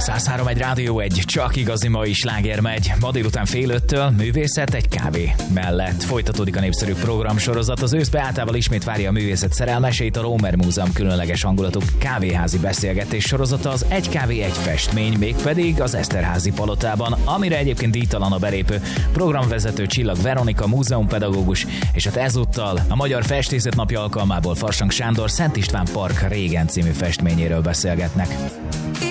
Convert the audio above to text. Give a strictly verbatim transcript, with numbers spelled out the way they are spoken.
száz három egy Rádió egy, csak igazi mai sláger megy. Ma délután fél öttől művészet egy kávé mellett. Folytatódik a népszerű programsorozat. Az ősz beáltával ismét várja a művészet szerelmeseit. A Rómer Múzeum különleges hangulatú kávéházi beszélgetés sorozata az Egy kávé, egy festmény, mégpedig az Eszterházy palotában, amire egyébként díjtalan a belépő. Programvezető Csillag Veronika, múzeumpedagógus, és hát ezúttal a Magyar Festészet Napja alkalmából Farsang Sándor Szent István Park Régen című festményéről beszélgetnek.